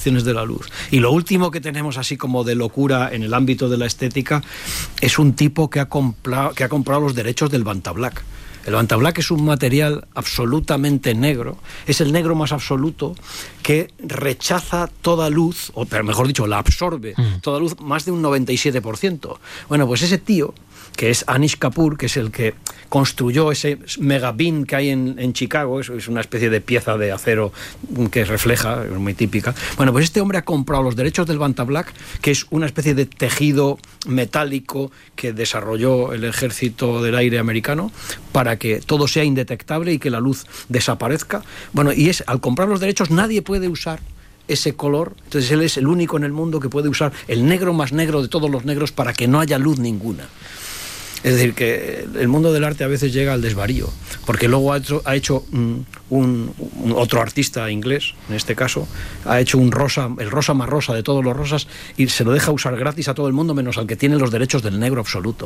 de la luz. Y lo último que tenemos así como de locura en el ámbito de la estética es un tipo que ha comprado los derechos del Vantablack. El Vantablack es un material absolutamente negro, es el negro más absoluto que rechaza toda luz, o mejor dicho, la absorbe toda luz, más de un 97%. Bueno, pues ese tío, que es Anish Kapoor, que es el que construyó ese megabin que hay en Chicago, es una especie de pieza de acero que refleja, es muy típica. Bueno, pues este hombre ha comprado los derechos del Vantablack, que es una especie de tejido metálico que desarrolló el Ejército del Aire americano para que todo sea indetectable y que la luz desaparezca. Bueno, y al comprar los derechos nadie puede usar ese color, entonces él es el único en el mundo que puede usar el negro más negro de todos los negros para que no haya luz ninguna. Es decir, que el mundo del arte a veces llega al desvarío, porque luego ha hecho otro artista inglés, en este caso, ha hecho el rosa más rosa de todos los rosas y se lo deja usar gratis a todo el mundo menos al que tiene los derechos del negro absoluto.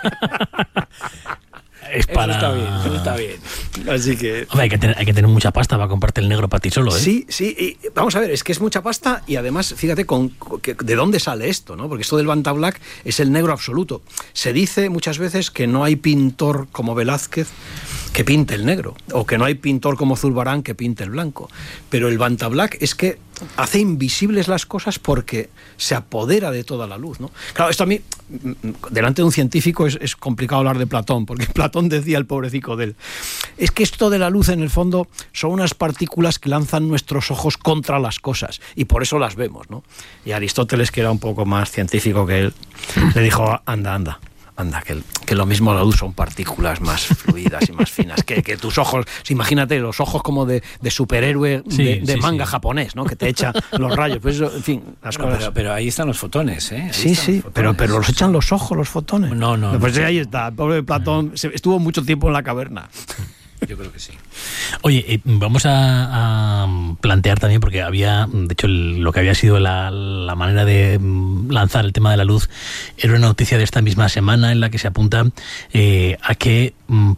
Eso está bien. Así que... Hombre, hay que tener mucha pasta para comprarte el negro para ti solo, ¿eh? Sí, y vamos a ver, es que es mucha pasta y además, fíjate, ¿de dónde sale esto, no? Porque esto del Vantablack es el negro absoluto. Se dice muchas veces que no hay pintor como Velázquez que pinte el negro, o que no hay pintor como Zurbarán que pinte el blanco. Pero el Vantablack es que hace invisibles las cosas porque se apodera de toda la luz, ¿no? Claro, esto a mí, delante de un científico, es complicado hablar de Platón, porque Platón decía, el pobrecito de él, es que esto de la luz, en el fondo, son unas partículas que lanzan nuestros ojos contra las cosas, y por eso las vemos, ¿no? Y Aristóteles, que era un poco más científico que él, le dijo, anda, que lo mismo la luz son partículas más fluidas y más finas, que tus ojos, imagínate los ojos como de superhéroe de manga japonés, ¿no? Que te echa los rayos, pues eso, en fin, las cosas. Pero ahí están los fotones, ¿eh? Pero los echan los ojos, los fotones. No. Pues ahí está, el pobre Platón estuvo mucho tiempo en la caverna. Yo creo que sí. Oye, vamos a plantear también, porque había, de hecho, lo que había sido la manera de lanzar el tema de la luz era una noticia de esta misma semana en la que se apunta a que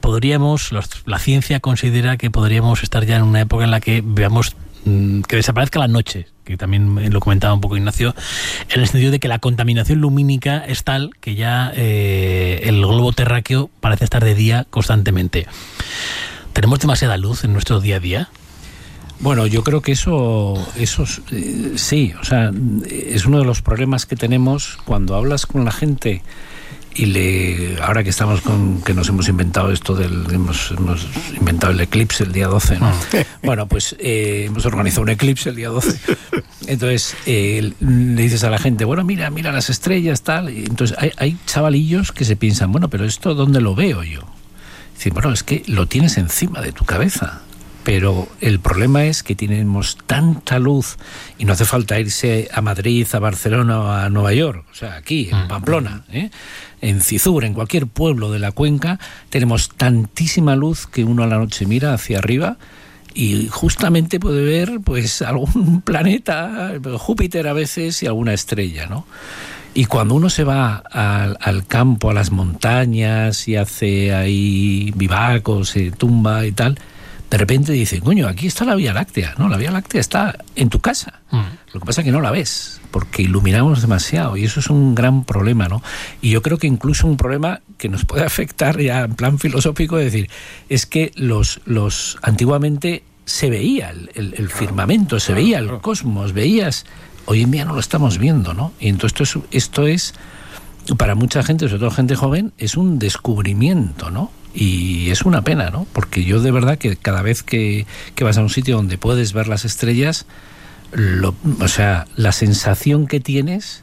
la ciencia considera que podríamos estar ya en una época en la que veamos que desaparezca la noche, que también lo comentaba un poco Ignacio, en el sentido de que la contaminación lumínica es tal que ya el globo terráqueo parece estar de día constantemente. ¿Tenemos demasiada luz en nuestro día a día? Bueno, yo creo que eso sí, o sea, es uno de los problemas que tenemos cuando hablas con la gente y ahora que estamos que nos hemos inventado esto hemos inventado el eclipse el día 12, ¿no? Bueno, pues hemos organizado un eclipse el día 12. Entonces le dices a la gente, bueno, mira las estrellas, tal. Y entonces hay chavalillos que se piensan, bueno, pero esto ¿dónde lo veo yo? Dicen, bueno, es que lo tienes encima de tu cabeza. Pero el problema es que tenemos tanta luz y no hace falta irse a Madrid, a Barcelona o a Nueva York, o sea, aquí, en Pamplona, en Cizur, en cualquier pueblo de la cuenca, tenemos tantísima luz que uno a la noche mira hacia arriba y justamente puede ver pues algún planeta, Júpiter a veces, y alguna estrella, ¿no? Y cuando uno se va al campo, a las montañas y hace ahí vivacos, se tumba y tal, de repente dicen, coño, aquí está la Vía Láctea. No, la Vía Láctea está en tu casa. Lo que pasa es que no la ves, porque iluminamos demasiado, y eso es un gran problema, ¿no? Y yo creo que incluso un problema que nos puede afectar ya en plan filosófico, es decir, es que antiguamente se veía el firmamento, se veía el cosmos, hoy en día no lo estamos viendo, ¿no? Y entonces esto es, para mucha gente, sobre todo gente joven, es un descubrimiento, ¿no? Y es una pena, ¿no? Porque yo de verdad que cada vez que vas a un sitio donde puedes ver las estrellas, o sea, la sensación que tienes,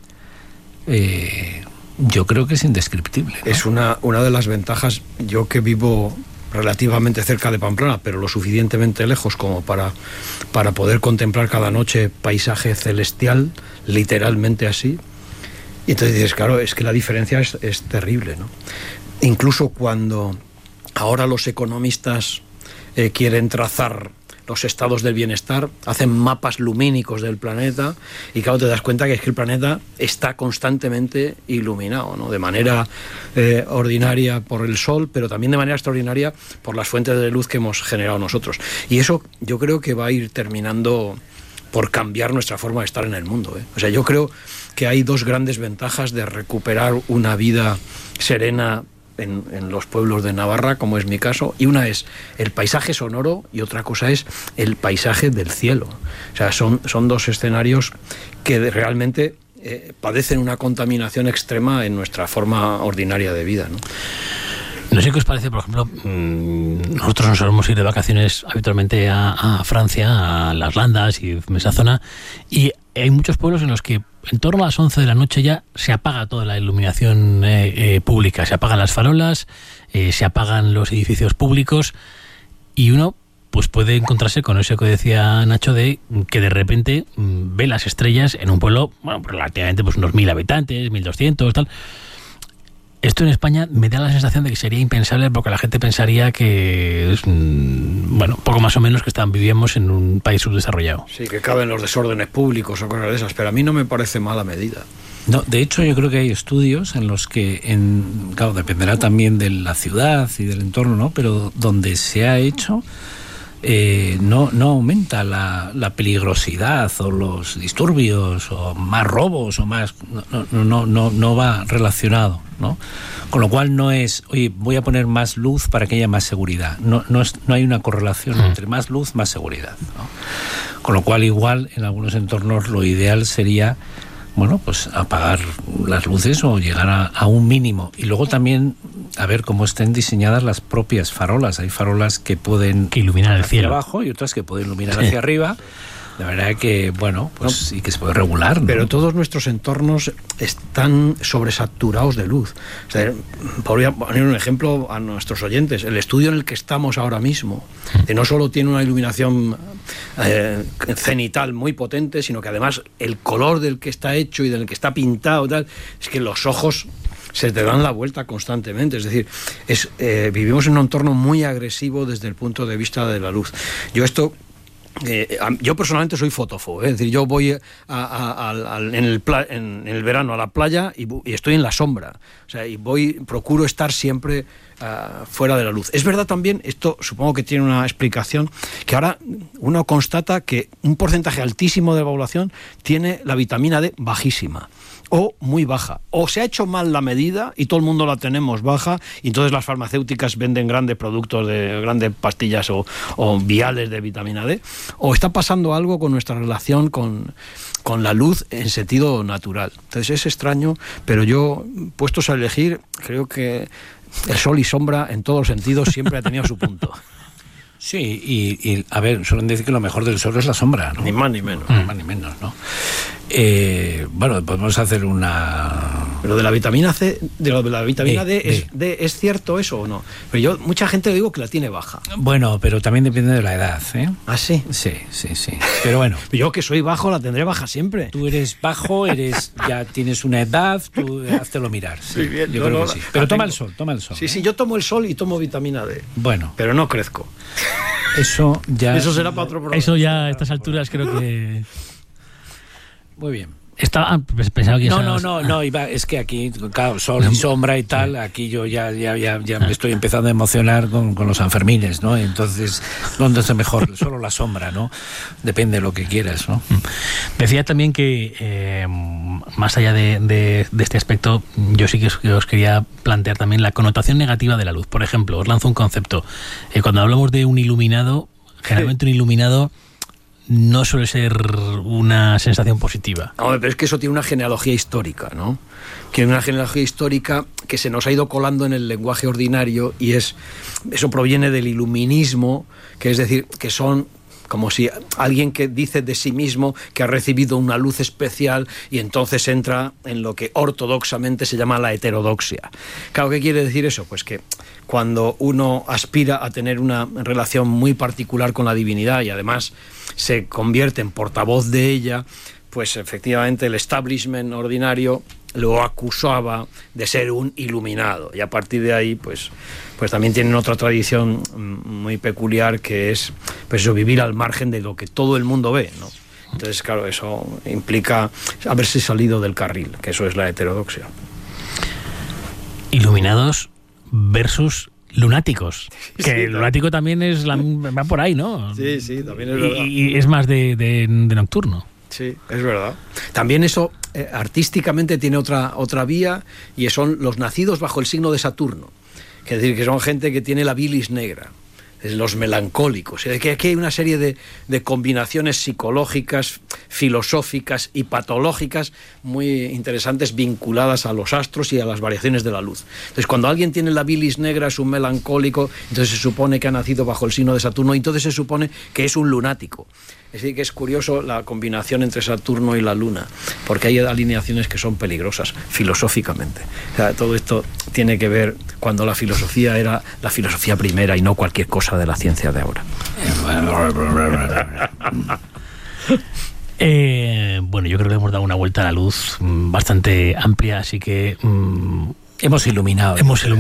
yo creo que es indescriptible, ¿no? Es una de las ventajas, yo que vivo relativamente cerca de Pamplona, pero lo suficientemente lejos como para poder contemplar cada noche paisaje celestial, literalmente así. Y entonces dices, claro, es que la diferencia es terrible, ¿no? Incluso cuando ahora los economistas quieren trazar los estados del bienestar, hacen mapas lumínicos del planeta y claro, te das cuenta que es que el planeta está constantemente iluminado, ¿no? De manera ordinaria por el sol, pero también de manera extraordinaria por las fuentes de luz que hemos generado nosotros. Y eso yo creo que va a ir terminando por cambiar nuestra forma de estar en el mundo, ¿eh? O sea, yo creo que hay dos grandes ventajas de recuperar una vida serena en los pueblos de Navarra, como es mi caso, y una es el paisaje sonoro y otra cosa es el paisaje del cielo. O sea, son dos escenarios que realmente padecen una contaminación extrema en nuestra forma ordinaria de vida, ¿no? No sé qué os parece, por ejemplo, nosotros nos solemos ir de vacaciones habitualmente a Francia, a las Landas y esa zona, y hay muchos pueblos en los que en torno a las 11 de la noche ya se apaga toda la iluminación pública, se apagan las farolas, se apagan los edificios públicos, y uno pues puede encontrarse con eso que decía Nacho, de que de repente ve las estrellas en un pueblo, bueno, relativamente pues unos 1.000 habitantes, 1.200, tal. Esto en España me da la sensación de que sería impensable, porque la gente pensaría que es, bueno, poco más o menos que vivíamos en un país subdesarrollado. Sí, que caben los desórdenes públicos o cosas de esas, pero a mí no me parece mala medida. No, de hecho yo creo que hay estudios en los que, claro, dependerá también de la ciudad y del entorno, ¿no? Pero donde se ha hecho, no aumenta la peligrosidad o los disturbios o más robos o más, no va relacionado, ¿no? Con lo cual no es, oye, voy a poner más luz para que haya más seguridad. No hay una correlación entre más luz, más seguridad, ¿no? Con lo cual igual en algunos entornos lo ideal sería, bueno, pues apagar las luces o llegar a un mínimo. Y luego también a ver cómo estén diseñadas las propias farolas. Hay farolas que pueden iluminar el cielo hacia abajo y otras que pueden iluminar hacia arriba. La verdad que, bueno, pues sí que se puede regular, ¿no? Pero todos nuestros entornos están sobresaturados de luz. O sea, podría poner un ejemplo a nuestros oyentes. El estudio en el que estamos ahora mismo, que no solo tiene una iluminación cenital muy potente, sino que además el color del que está hecho y del que está pintado, tal, es que los ojos se te dan la vuelta constantemente. Es decir, vivimos en un entorno muy agresivo desde el punto de vista de la luz. Yo personalmente soy fotófobo, es decir, yo voy en el verano a la playa y estoy en la sombra, o sea, procuro estar siempre fuera de la luz. Es verdad también, esto supongo que tiene una explicación, que ahora uno constata que un porcentaje altísimo de la población tiene la vitamina D bajísima o muy baja, o se ha hecho mal la medida y todo el mundo la tenemos baja, y entonces las farmacéuticas venden grandes productos de grandes pastillas o viales de vitamina D, o está pasando algo con nuestra relación con la luz en sentido natural. Entonces es extraño, pero yo, puestos a elegir, creo que el sol y sombra en todos los sentidos siempre ha tenido su punto. Sí, y a ver, suelen decir que lo mejor del sol es la sombra, ¿no? Ni más ni menos. Ni más ni menos, ¿no? Bueno, podemos hacer una... Pero de la vitamina C, de la vitamina D, ¿es cierto eso o no? Pero mucha gente digo que la tiene baja. Bueno, pero también depende de la edad, ¿eh? ¿Ah, sí? Sí. Pero bueno. Yo que soy bajo la tendré baja siempre. Tú eres bajo, ya tienes una edad, tú háztelo mirar. Sí, bien, yo creo que sí. Pero toma el sol. Sí, yo tomo el sol y tomo vitamina D. Bueno. Pero no crezco. Eso será para otro programa. Eso ya a estas alturas creo que... Muy bien. Pensaba que no, es que aquí, claro, sol y sombra y tal, aquí yo ya me estoy empezando a emocionar con los Sanfermines, ¿no? Entonces, ¿dónde es mejor? Solo la sombra, ¿no? Depende de lo que quieras, ¿no? Decía también que, más allá de este aspecto, yo sí que os quería plantear también la connotación negativa de la luz. Por ejemplo, os lanzo un concepto. Cuando hablamos de un iluminado, generalmente un iluminado no suele ser una sensación positiva. No, pero es que eso tiene una genealogía histórica, ¿no? Tiene una genealogía histórica que se nos ha ido colando en el lenguaje ordinario, y eso proviene del iluminismo, que es decir, que son como si alguien que dice de sí mismo que ha recibido una luz especial y entonces entra en lo que ortodoxamente se llama la heterodoxia. Claro, ¿qué quiere decir eso? Pues que cuando uno aspira a tener una relación muy particular con la divinidad y además se convierte en portavoz de ella, pues efectivamente el establishment ordinario lo acusaba de ser un iluminado, y a partir de ahí pues también tienen otra tradición muy peculiar, que es pues eso, vivir al margen de lo que todo el mundo ve, ¿no? Entonces, claro, eso implica haberse salido del carril, que eso es la heterodoxia. Iluminados versus lunáticos. Que Sí, el lunático también va por ahí, ¿no? Sí, también es verdad. Y es más de nocturno. Sí, es verdad. También eso artísticamente tiene otra vía, y son los nacidos bajo el signo de Saturno. Es decir, que son gente que tiene la bilis negra. Los melancólicos. Es que aquí hay una serie de combinaciones psicológicas, filosóficas y patológicas muy interesantes, vinculadas a los astros y a las variaciones de la luz. Entonces, cuando alguien tiene la bilis negra, es un melancólico, entonces se supone que ha nacido bajo el signo de Saturno, y entonces se supone que es un lunático. Es decir, que es curioso la combinación entre Saturno y la Luna, porque hay alineaciones que son peligrosas filosóficamente. O sea, todo esto tiene que ver cuando la filosofía era la filosofía primera y no cualquier cosa de la ciencia de ahora. Bueno, yo creo que hemos dado una vuelta a la luz bastante amplia, así que hemos iluminado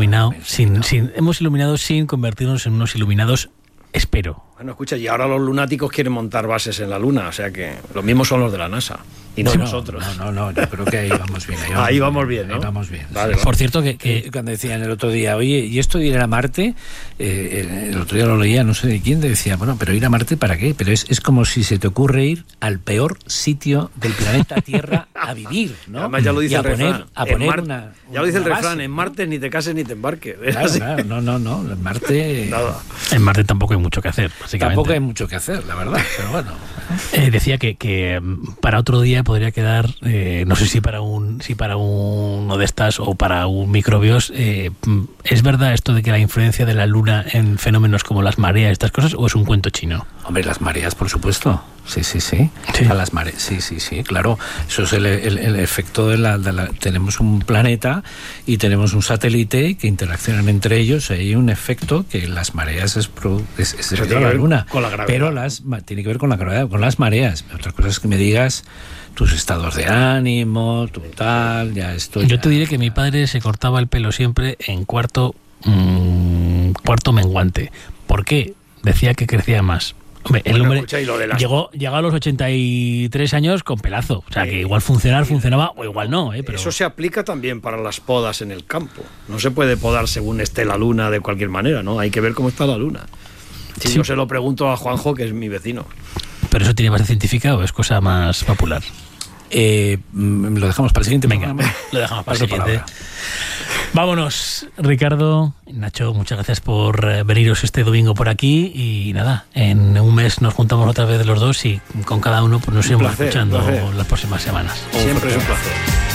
sin convertirnos en unos iluminados, espero. Bueno, escucha, y ahora los lunáticos quieren montar bases en la Luna, o sea que los mismos son los de la NASA, y no nosotros. No, yo creo que ahí vamos bien. Ahí vamos bien, ¿no? Ahí vamos bien. Vale, sí. vale. Por cierto, que cuando decían el otro día, oye, ¿y esto de ir a Marte? El otro día lo leía, no sé de quién, decía, bueno, pero ir a Marte ¿para qué? Pero es como si se te ocurre ir al peor sitio del planeta Tierra a vivir, ¿no? Además ya lo dice el refrán. Ya lo dice el refrán, base, en Marte ni te cases ni te embarques. Claro, no, en Marte... Nada. en Marte tampoco hay mucho que hacer, básicamente. Tampoco hay mucho que hacer, la verdad, pero bueno. Decía que para otro día podría quedar, no sé si para uno de estas o para un microbios, ¿es verdad esto de que la influencia de la Luna en fenómenos como las mareas, estas cosas, o es un cuento chino? Hombre, las mareas, por supuesto. Sí. A las mareas, sí, claro. Eso es el efecto tenemos un planeta y tenemos un satélite que interaccionan entre ellos. Hay un efecto que las mareas es debido a la Luna. Con la gravedad. Pero tiene que ver con la gravedad, con las mareas. Otra cosa es que me digas tus estados de ánimo, tu tal, ya estoy. Yo te diré que mi padre se cortaba el pelo siempre en cuarto menguante. ¿Por qué? Decía que crecía más. Hombre, el hombre llegó a los 83 años con pelazo. O sea, que igual funcionaba o igual no. Pero... Eso se aplica también para las podas en el campo. No se puede podar según esté la luna de cualquier manera, ¿no? Hay que ver cómo está la luna. Si yo se lo pregunto a Juanjo, que es mi vecino. ¿Pero eso tiene base científica o es cosa más popular? Lo dejamos para el siguiente. Venga, lo dejamos para el siguiente. Vámonos, Ricardo, Nacho, muchas gracias por veniros este domingo por aquí, y nada, en un mes nos juntamos otra vez los dos y con cada uno pues nos iremos escuchando las próximas semanas. Siempre es un placer.